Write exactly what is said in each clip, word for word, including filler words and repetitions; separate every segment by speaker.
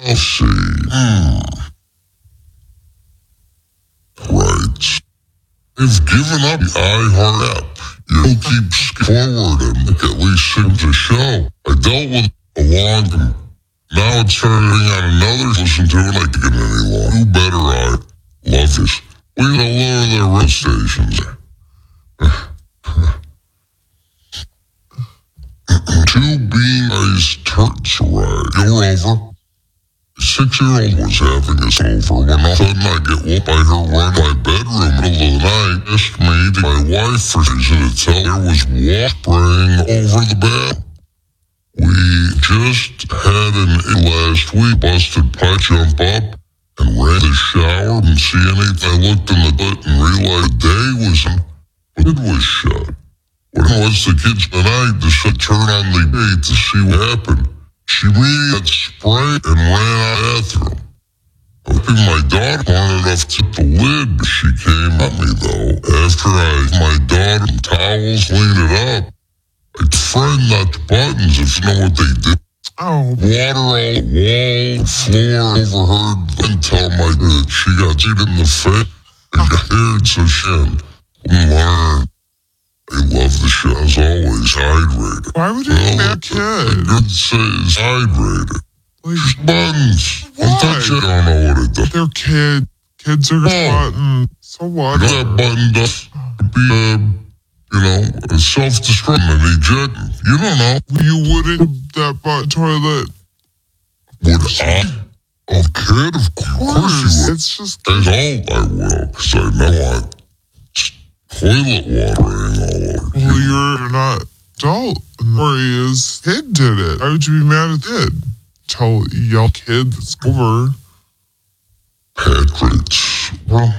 Speaker 1: I'll see. Hmm. Right. I've given up the iHeart app. You'll keep forward and at least send a show. I dealt with it a long time. Now it's turning on another to listen to and I can't get any longer. Who better I love this. We don't lower their radio stations. Two bean-eyes turds arrived. You're over. Six-year-old was having us over when all of a sudden I get woke by her run my bedroom middle of the night. Asked me to my wife for reason to tell her was water spraying over the bed. We just had an last week busted pipe jump up and ran the shower and see anything. I looked in the butt and realized the day was in, but it was shut. When it was the kids tonight to turn on the gate to see what happened, she immediately had sprayed and ran out of the bathroom. I think my daughter wanted enough to hit the lid, but she came at me though. After I, my daughter and towels cleaned it up, I'd friend not the buttons if you know what they did.
Speaker 2: Oh.
Speaker 1: Water all the wall, floor, overheard, then tell my uh, she got hit in the face and got scared so she couldn't learn. I love the show as always, hydrated.
Speaker 2: Why would you
Speaker 1: well,
Speaker 2: be a kid?
Speaker 1: Good say is hydrated.
Speaker 2: Like,
Speaker 1: just buttons. Don't touch it, I don't know what it does.
Speaker 2: They're kids. Kids are oh. buttons. So what?
Speaker 1: You know that button does be, uh, you know, a self-destruct and ejecting. You don't know.
Speaker 2: You wouldn't that butt toilet.
Speaker 1: Would I? A kid? Of course, of course you would.
Speaker 2: It's just...
Speaker 1: As old I will, because I know I... Toilet watering all over.
Speaker 2: Well, you're, you're not adult. Or he is. Kid did it. Why would you be mad at kid? Tell yell kid that's over.
Speaker 1: Patriots. Well,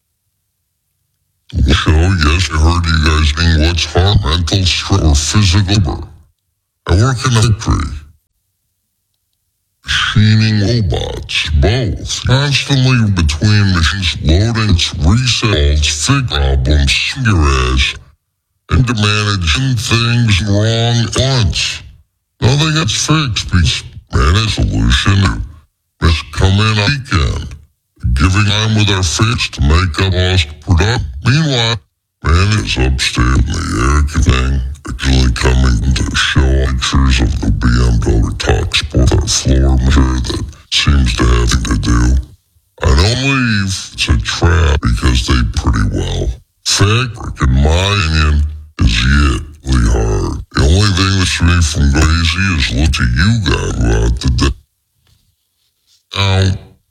Speaker 1: show, yes, I heard you guys being what's harm, mental stress or physical labor. I work in a factory. Machining robots, both. Constantly between machines, loading, resets, fix problems, fingers, and to managing things wrong at once. Nothing gets fixed because manage solution must come in on weekend, giving time with our fix to make up lost product. Meanwhile, man is upstairs in the air thing, actually coming to show pictures of the B M W talk sport our floor measure that seems to have to do. I don't leave, it's a trap because they pretty well. Fact, in my opinion, is yetly hard. The only thing that's me from crazy is look at you guys throughout the day. Now,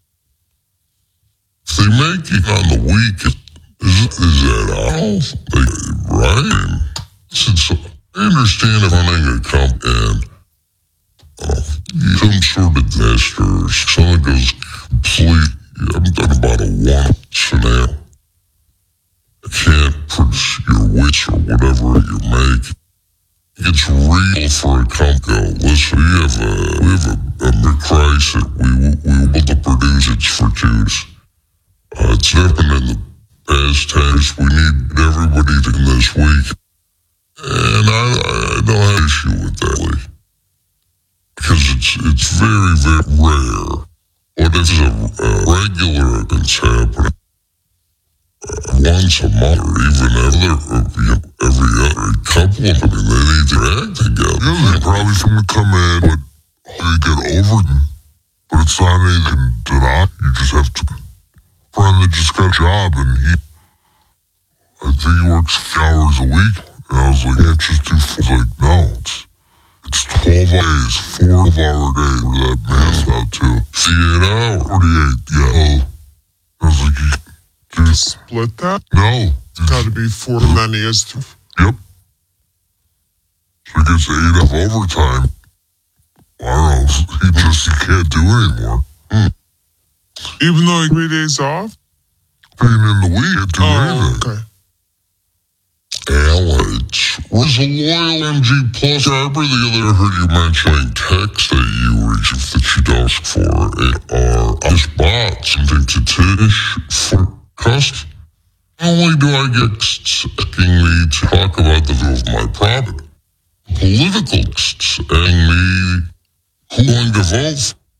Speaker 1: if they make it on the weekend, is, is that all? They, right? Since I understand if running a company and uh, some sort of disaster or something goes complete, I'm talking about a one scenario. I can't produce your wits or whatever you make. It's real for a company. Listen, we have a, we have a, a crisis that we, we will be able to produce its fortunes. Uh, it's happened in the past times. We need everybody to come this week. And I, I don't have an issue with that, Lee. Because it's it's very, very rare. What if a, a regular event's happening uh, once a month or even every, uh, you know, every other couple of them, they need to act together.
Speaker 3: Yeah, they're probably going to come in, but they get over it. But it's not anything to not. You just have to... Friend that just got a job, and he... I think he works hours a week. And I was like, yeah, just do four. Like, no, it's, it's twelve days, four hour days where that math out too.
Speaker 1: forty-eight hours.
Speaker 3: forty-eight, yeah. Oh. I was like, you, dude.
Speaker 2: Split that?
Speaker 3: No.
Speaker 2: It's got to be four many as to.
Speaker 3: Yep. So he gets eight of overtime. I don't know. He just, he can't do anymore.
Speaker 1: Mm.
Speaker 2: Even though he three days off?
Speaker 3: Being in the week, can't do
Speaker 2: oh,
Speaker 3: anything.
Speaker 2: Okay.
Speaker 1: Alex was a loyal M G Plus subscriber. The other heard you mentioning text that you receive that you don't ask for. It are just bought something to Tish for custom. Not only do I get asking me to talk about the view of my property, political asking me who I'm going to vote for.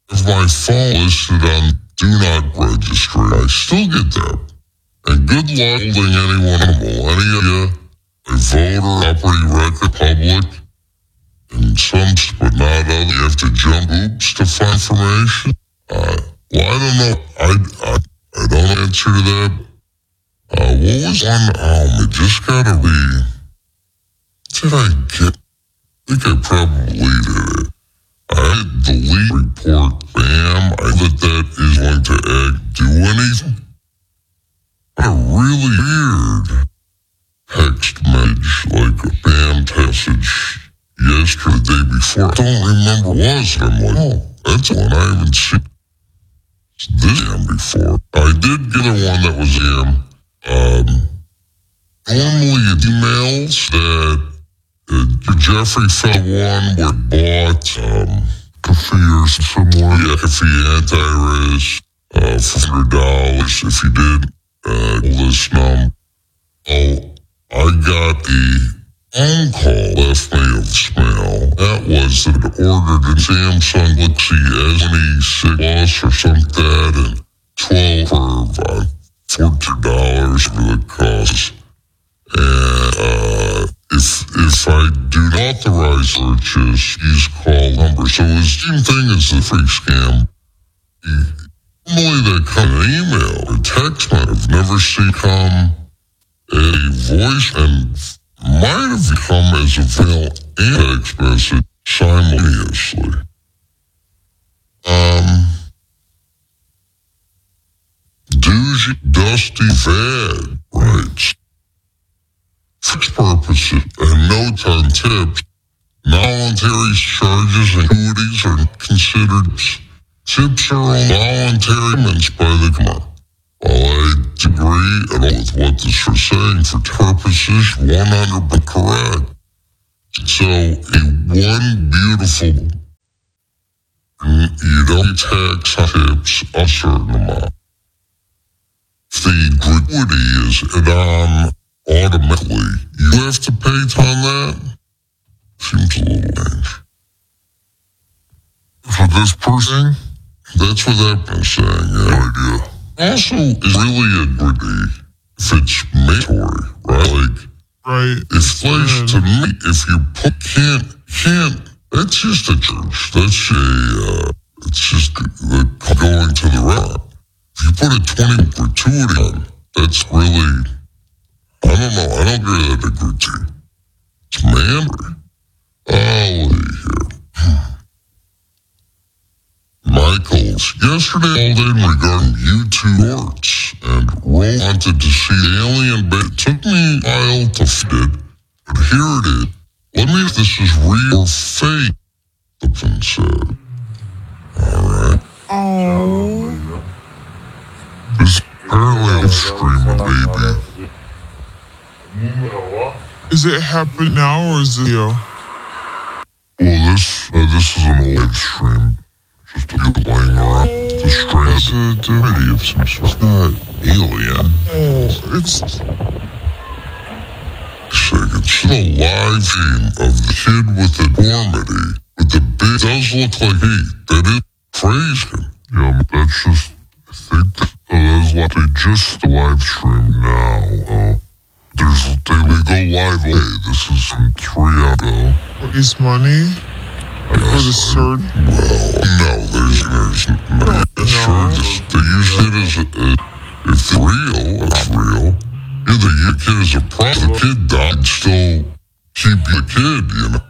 Speaker 1: have my phone listed on Do Not Register. I still get that. And good luck holding anyone accountable. Any of you, a voter, property record, public, and some, but not others, you have to jump hoops to find information. Uh, well, I don't know. I, I, I don't answer to that. Uh, what was one? Um, it just gotta be. Did I get? I think I probably did it. I hit delete report. Bam. I bet that is going to act, do anything. A really weird text message, like a bam message yesterday, the day before. I don't remember what it was. I'm like, oh, that's one I haven't seen this damn before. I did get a one that was damn. Um, normally it emails that uh, Jeffrey fell one where bought um, Cafe or somewhere. Yeah, Cafe Anti-Risk uh, for one hundred dollars if you did uh, this number. Oh, I got the phone call left me of smell. That was that it ordered a Samsung Galaxy S twenty-six Plus or something like that, and twelve for uh, fourteen dollars for the cost. And uh, if if I do not authorize purchase, use call number. So it's the same thing as the free scam. Normally that come an email or text might have never seen come a voice and might have come as a mail and text message simultaneously. Um, Doogie Dusty Vad writes, for purposes and notes on tips, voluntary charges and duties are considered. Tips are all voluntary payments by the customer. While I agree at all with what this is saying, for purposes, one hundred percent correct. So, a one beautiful, you don't tax on tips a certain amount. The gratuity is it on automatically. You have to pay on that? Seems a little strange.
Speaker 3: For this person?
Speaker 1: That's what that person's saying, yeah.
Speaker 3: No idea.
Speaker 1: Also, it's really a gratuity if it's mandatory, right? Like,
Speaker 2: Right.
Speaker 1: if like to me, if you put can't can't, that's just a church. That's a uh, it's just the going to the rock. If you put a twenty gratuity on, that's really I don't know. I don't agree that a gratuity. It's mandatory. Oh, here. Michaels yesterday called in regarding YouTube Shorts and Roll wanted to see the alien, but it took me a while to fit it. But here it is. Let me know if this is real or fake, the thing said. Alright.
Speaker 2: Oh.
Speaker 3: This apparently live streaming, baby.
Speaker 2: Is it happening now or is it you?
Speaker 3: Well, this uh, this is an live stream. Just a people laying around. The stream is a divinity of some sort. It's not alien.
Speaker 2: Oh, it's
Speaker 1: It's the live stream of the kid with the deformity, with the big, does look like he, that is crazy.
Speaker 3: Yeah, but that's just, I think that, uh, that's like they just live stream now. Uh, there's, they, they go live, hey, this is from three hours ago.
Speaker 2: waste money for the cert.
Speaker 1: Well, no, there's, there's no, it's sure, just, they use it as, a, if it's real, it's real. Yeah, the kid is a problem. The kid died, still keep the kid, you know.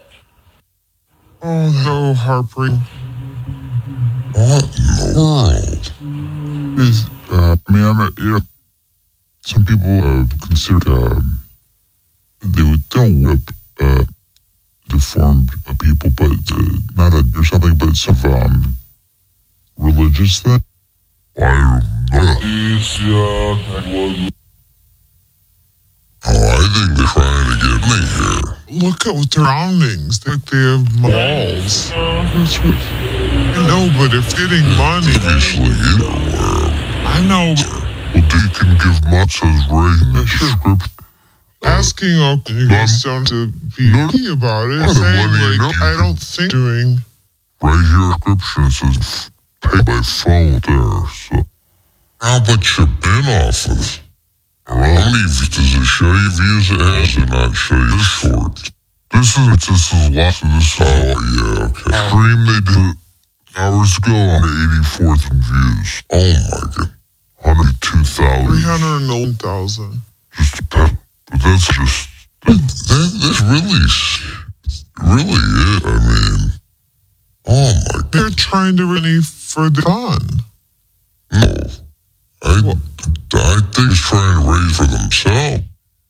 Speaker 2: Oh, so heartbreaking.
Speaker 1: What in the world?
Speaker 3: Is, uh, I mean, I'm not, yeah, some people uh, consider, um, they would don't whip, uh, deformed uh, people, but uh, not a, or something, but it's of, um, religious thing.
Speaker 1: I don't know. Oh, I think they're trying to get me here.
Speaker 2: Look at their surroundings. They, they have malls.
Speaker 3: That's what,
Speaker 2: I know, but if getting money.
Speaker 1: Obviously, you know where.
Speaker 2: I know.
Speaker 3: well, they can give months as right in the description.
Speaker 2: Asking up you guys sound to be picky about it.
Speaker 3: I don't
Speaker 2: Saying,
Speaker 3: wanna
Speaker 2: like,
Speaker 3: know.
Speaker 2: I don't think doing
Speaker 3: right here, description says pay by phone there, so.
Speaker 1: How much you been off of it? How many views does it show you views it has and not show you short?
Speaker 3: This is, this is lots of this.
Speaker 1: Oh, yeah, okay.
Speaker 3: Stream they did hours ago on the eighty-fourth in views.
Speaker 1: Oh, my God.
Speaker 3: one hundred two thousand.
Speaker 2: three hundred eleven thousand.
Speaker 3: Just a pet. But that's just.
Speaker 1: That, that's really, really it. I mean, oh, my God.
Speaker 2: They're trying to really for the fun.
Speaker 1: No. I, I think he's trying to raise for themselves.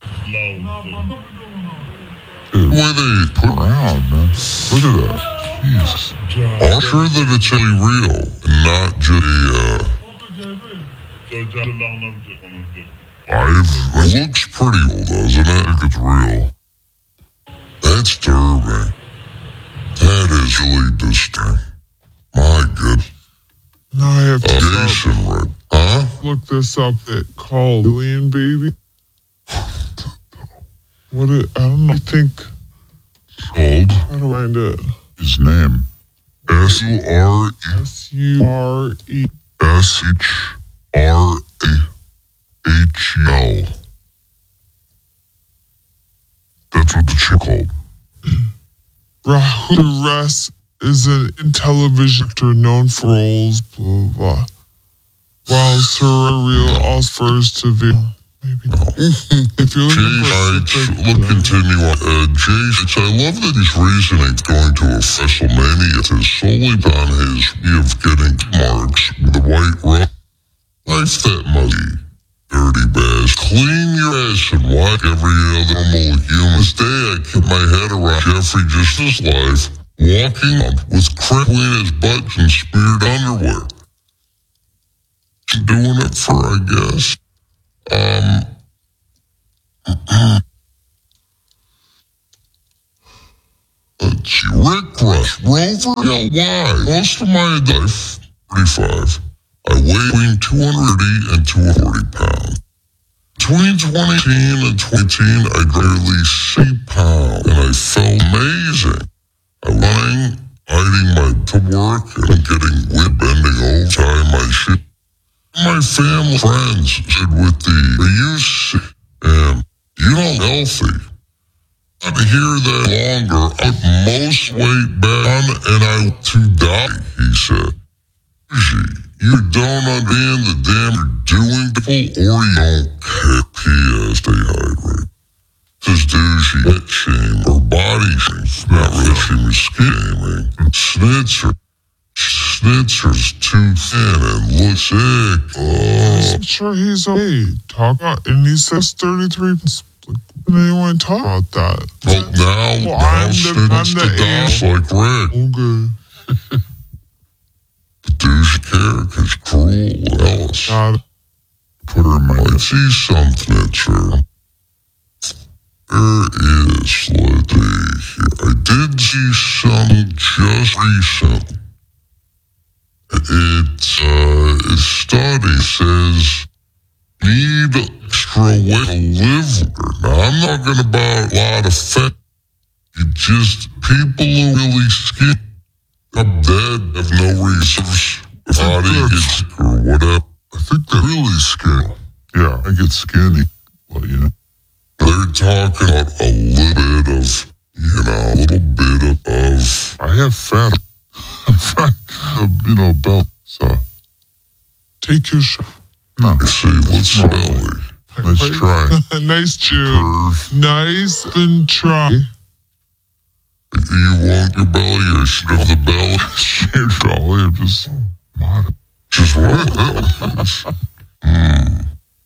Speaker 3: Dude,
Speaker 1: The way they put
Speaker 3: around, man. Look at that. Jesus.
Speaker 1: I'm sure that it's really real and not just a, uh,
Speaker 3: I've,
Speaker 1: it looks pretty old, doesn't
Speaker 3: I
Speaker 1: it?
Speaker 3: think it's real.
Speaker 1: That's disturbing. That is really disturbing. My goodness.
Speaker 2: Now I have to
Speaker 1: Uh,
Speaker 2: stop.
Speaker 1: Jason, right? Huh?
Speaker 2: Look this up. It called Alien Baby. What it, I don't know. I think.
Speaker 3: Called
Speaker 2: How do I find it?
Speaker 3: his name. S U R E
Speaker 2: S U R E.
Speaker 3: S H R A H E L. That's what the chick called.
Speaker 2: Rahul Ras is an in television actor known for roles, blah, blah, blah. While Surreal also refers to video. Maybe not. If you're looking
Speaker 1: Jay
Speaker 2: for
Speaker 1: writes,
Speaker 2: specific-
Speaker 1: look, continue on. Uh, Jay writes, I love that his reasoning going to a WrestleMania is solely on his way of getting marks with the white rug. Life that must be. Dirty bass. Clean your ass and walk every other normal human. This day I kept my head around Jeffrey just his life, walking on with crippling his butt and smeared underwear. Doing it for, I guess. Um, let's see, Rick Rush, Rover, yeah, why? Most of my life, thirty-five, I weigh between two hundred eighty and two hundred forty pounds. Between twenty eighteen and twenty eighteen, I barely sixty pounds, and I felt amazing. I was running, hiding my to work, and getting whipped, bending over, tying my shit. My family friends said with the, are you sick? And you know healthy. Not hear that longer. I put most weight back on and I want to die, he said. Gee, you don't understand the damn you're doing people or you don't care. P S. Stay hydrated. This douchey head shame or body shame. Not really shame, skin shaming. Snitzer. Schnitzer's too thin and looks sick. Oh.
Speaker 2: I'm sure he's okay. Talk about, and he says thirty-three. Like, when anyone talk about that?
Speaker 1: Well, now,
Speaker 2: Well,
Speaker 1: now
Speaker 2: I'm the-
Speaker 1: Schnitzer's
Speaker 2: I'm
Speaker 1: the
Speaker 2: the
Speaker 1: doss like Rick.
Speaker 2: Okay.
Speaker 1: The douche character's cruel, Ellis.
Speaker 2: God.
Speaker 3: Put her in my
Speaker 1: I see something, Schnitzer. There is, let's see here. I did see some just recent. It's, uh, a study says need extra weight to live longer. Now, I'm not going to buy a lot of fat. It just, people who really skinny up dead have no resource. Body gets sick or whatever.
Speaker 3: I think they're really skinny. Yeah, I get skinny. Well, you know.
Speaker 1: They're talking about a little bit of, you know, a little bit of, of
Speaker 3: I have fat. fat, uh, you know, belt. So,
Speaker 2: Take your shot.
Speaker 3: no.
Speaker 1: you see, let's
Speaker 3: Small.
Speaker 1: belly.
Speaker 3: Let's try.
Speaker 2: Nice chew.
Speaker 3: Curve.
Speaker 2: Nice and try.
Speaker 1: You want your belly or should have the belly?
Speaker 3: Shit, Charlie, I'm just mod.
Speaker 1: Just what? Hmm.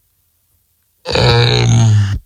Speaker 1: Um,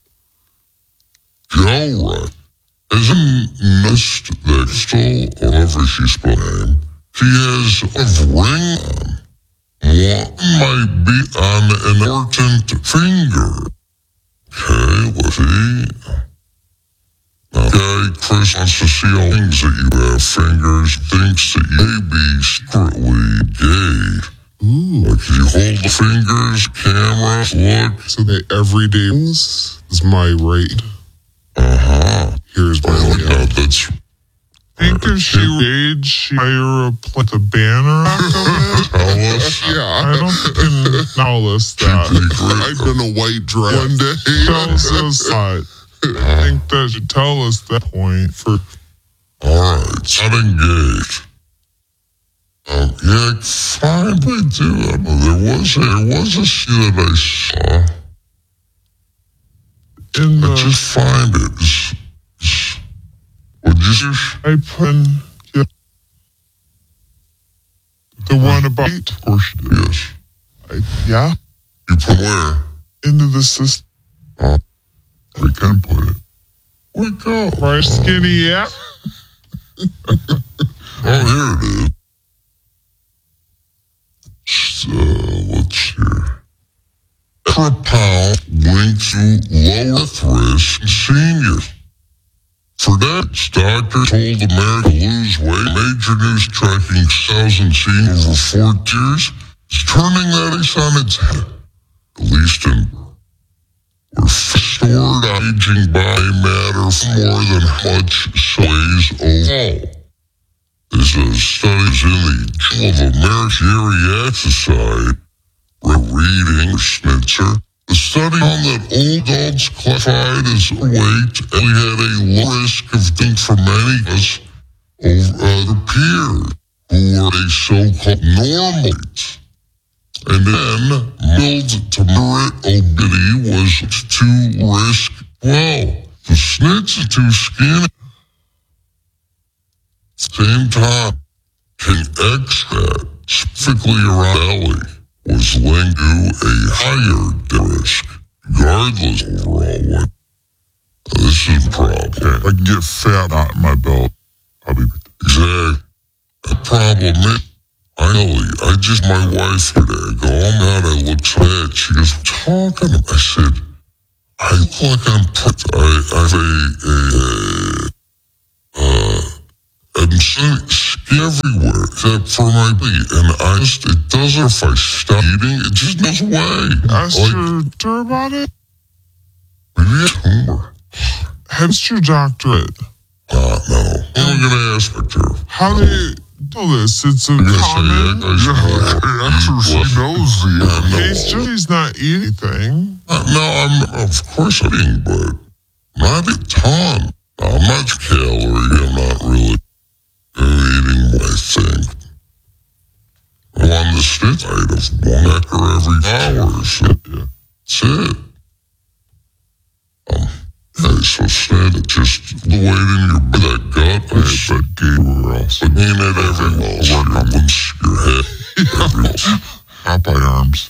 Speaker 1: Joe Rutt hasn't missed the still, or however she spelled her name. She has a ring on. One might be on an important finger. Okay, let's see. Okay, Chris wants to see all things that you have fingers, thinks that you may be secretly gay.
Speaker 2: Ooh.
Speaker 1: Like if you hold the fingers, camera, look.
Speaker 2: So the everyday things is my rate.
Speaker 1: Uh-huh.
Speaker 2: Here's my
Speaker 1: Oh,
Speaker 2: layout.
Speaker 1: yeah, that's
Speaker 2: think if she raged, she'd hire a plant the banner out of it.
Speaker 3: Tell us.
Speaker 2: Yeah, I don't think you can tell us that.
Speaker 3: I've been a white dress. One day.
Speaker 2: Tells us that. I think that should tell us that point for.
Speaker 3: Alright, it's not engaged. Um, yeah, fine, we do. I know there was a, there was a scene that I saw.
Speaker 2: In the,
Speaker 3: I just find it. It's, it's, would you
Speaker 2: I put in, yeah, the one about,
Speaker 3: Of course you did. Yes.
Speaker 2: I, yeah,
Speaker 3: You put where?
Speaker 2: into the system.
Speaker 3: Oh, we can put it. We go.
Speaker 2: Right, skinny, yeah.
Speaker 3: Oh, here it is. So, let's see. Extra pound linked to low earth risk in seniors. For decades, doctors told America to lose weight. Major news tracking thousand seniors over four years is turning that ace on its head. At least in we're stored aging body matter for more than how much weighs overall. This is studies in the Journal of American Geriatric Society. We're reading Schnitzer. The study found that old adults classified as overweight and we had a low risk of death for many of us over other peers who were a so-called normal weight. And then mild to moderate obesity was to risk well. The snitch is too skinny. Same time, an extract, specifically around belly, was linked to a higher risk, regardless of overall weight. This is a problem. I can get fat out in my belt. I'll be exactly. The problem is, finally, I just, my wife today, I go, oh man, I look fat. She goes, talking. I said, I look like I'm, I, I have a, a, uh, I'm skin everywhere except for my belly, and I just, it doesn't, if I stop eating, it just goes away.
Speaker 2: Ask
Speaker 3: Like,
Speaker 2: your doctor about it?
Speaker 3: maybe a tumor.
Speaker 2: Ask your doctorate.
Speaker 3: Uh, no. I'm gonna ask my doctor.
Speaker 2: How do you do this? It's a
Speaker 3: I'm gonna
Speaker 2: common.
Speaker 3: say, yeah, I, she knows the,
Speaker 2: He's just, he's not eating anything.
Speaker 3: Uh, no, I'm, of course I'm eating, but not a ton. Not much calorie, I'm not really eating what I think. I'm on the stick diet of one acre every hour, so yeah, that's it. Um, yeah, so instead of just the weight in your that gut, I had that gain else. But gain it everywhere else. Work on your head, everywhere else. Not by arms.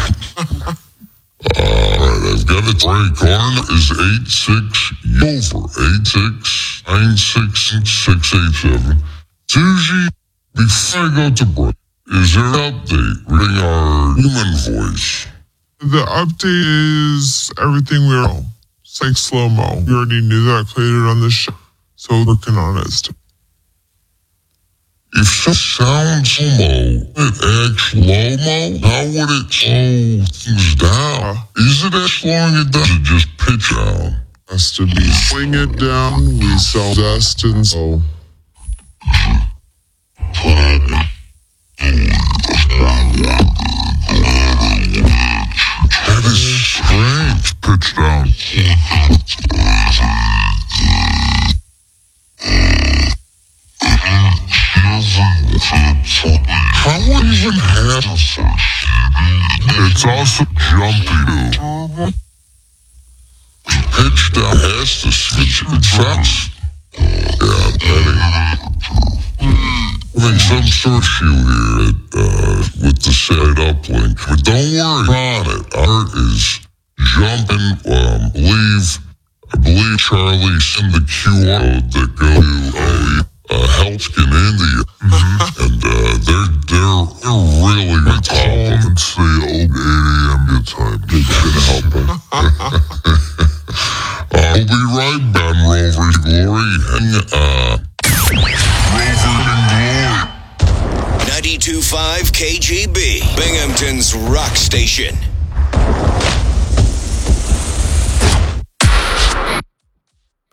Speaker 3: Alright, I've got it. Ray Garner is eight six over eight six nine six six eight seven. Susie, before I go to break, is there an update reading our human voice?
Speaker 2: The update is everything we know. It's like slow-mo. We already knew that. I played it on the show. So we're working on it.
Speaker 3: If it sounds slow-mo, it acts slow-mo, how would it slow things down? Is it that slowing it down? Is it just pitch down?
Speaker 2: Has to be swing it down. We saw Dustin. So
Speaker 3: That is strange, pitch down. How would it even happen? It's also jumpy, too. Pitch down has to switch. It sucks. Yeah, Penny. Having some sort of issue here at, uh, with the side uplink. But don't worry about it. Art is jumping. Um, believe, I believe Charlie sent the Q R code that go to uh, uh, Helpskin India. Mm-hmm. And uh, they're, they're, they're really good help. It's the old eight a.m. good time. It's gonna help them. uh, we'll be right back, Rover's Glory. And, uh,
Speaker 4: ninety-two point five K G B, Binghamton's rock station.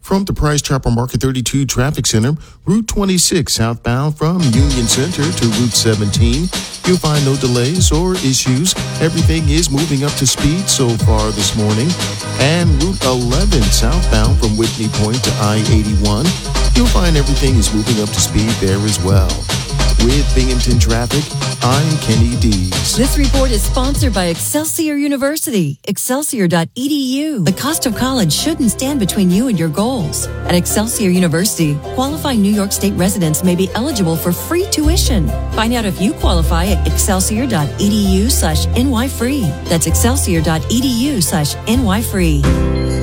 Speaker 5: From the Price Chopper Market thirty-two Traffic Center, Route twenty-six southbound from Union Center to Route seventeen. You'll find no delays or issues. Everything is moving up to speed so far this morning. And Route eleven southbound from Whitney Point to I eighty-one. You'll find everything is moving up to speed there as well. With Binghamton Traffic, I'm Kenny Dees.
Speaker 6: This report is sponsored by Excelsior University, excelsior dot e d u. The cost of college shouldn't stand between you and your goals. At Excelsior University, qualifying New York State residents may be eligible for free tuition. Find out if you qualify at excelsior dot e d u slash n y free. That's excelsior dot e d u slash n y free.